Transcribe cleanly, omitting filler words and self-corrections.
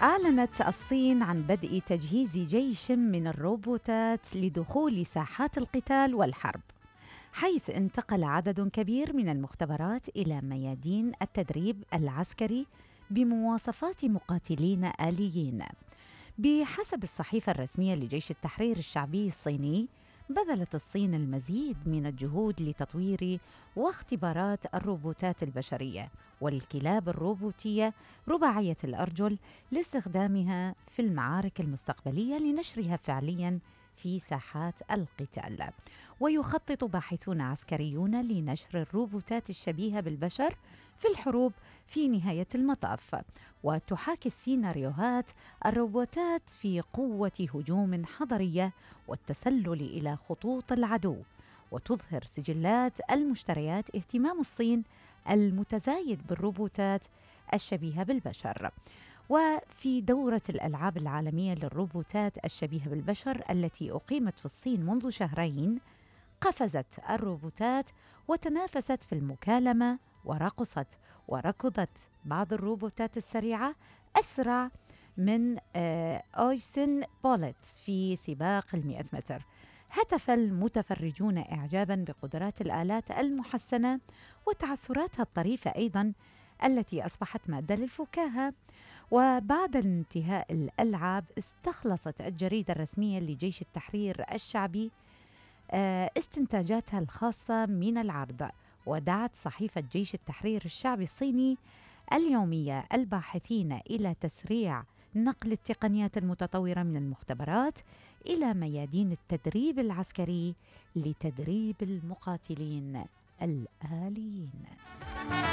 أعلنت الصين عن بدء تجهيز جيش من الروبوتات لدخول ساحات القتال والحرب، حيث انتقل عدد كبير من المختبرات إلى ميادين التدريب العسكري بمواصفات مقاتلين آليين. بحسب الصحيفة الرسمية لجيش التحرير الشعبي الصيني، بذلت الصين المزيد من الجهود لتطوير واختبارات الروبوتات البشرية والكلاب الروبوتية رباعية الأرجل لاستخدامها في المعارك المستقبلية لنشرها فعلياً في ساحات القتال. ويخطط باحثون عسكريون لنشر الروبوتات الشبيهة بالبشر في الحروب في نهاية المطاف. وتحاكي السيناريوهات الروبوتات في قوة هجوم حضرية والتسلل إلى خطوط العدو، وتظهر سجلات المشتريات اهتمام الصين المتزايد بالروبوتات الشبيهة بالبشر. وفي دورة الألعاب العالمية للروبوتات الشبيهة بالبشر التي أقيمت في الصين منذ شهرين، قفزت الروبوتات وتنافست في المكالمة ورقصت وركضت بعض الروبوتات السريعة أسرع من أويسن بوليت في سباق 100 متر. هتف المتفرجون إعجاباً بقدرات الآلات المحسنة وتعثراتها الطريفة أيضاً التي أصبحت مادة للفكاهة. وبعد انتهاء الألعاب استخلصت الجريدة الرسمية لجيش التحرير الشعبي استنتاجاتها الخاصة من العرض، ودعت صحيفة جيش التحرير الشعبي الصيني اليومية الباحثين إلى تسريع نقل التقنيات المتطورة من المختبرات إلى ميادين التدريب العسكري لتدريب المقاتلين الآليين.